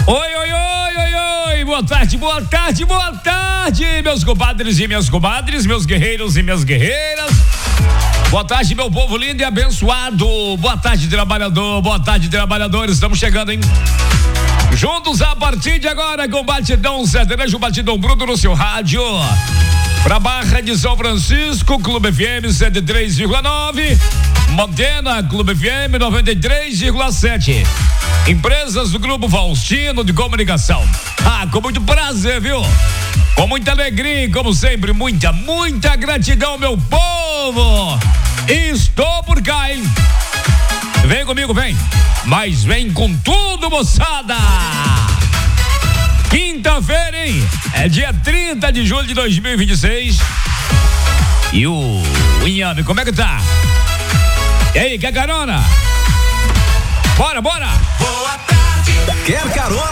Oi, boa tarde, meus compadres e minhas comadres, meus guerreiros e minhas guerreiras. Boa tarde, meu povo lindo e abençoado. Boa tarde, trabalhador, boa tarde, trabalhadores. Estamos chegando, hein? Juntos a partir de agora com Batidão Sertanejo, Batidão Bruto no seu rádio. Pra Barra de São Francisco, Clube FM 103,9. Montana, Clube FM 93,7. Empresas do Grupo Faustino de Comunicação. Com muito prazer, viu? Com muita alegria, como sempre, muita gratidão, meu povo. Estou por cá, hein? Vem comigo, vem. Mas vem com tudo, moçada. Quinta-feira, hein? É dia 30 de julho de 2026. E o Inhame, como é que tá? E aí, quer carona? Bora! Boa tarde. Quer carona?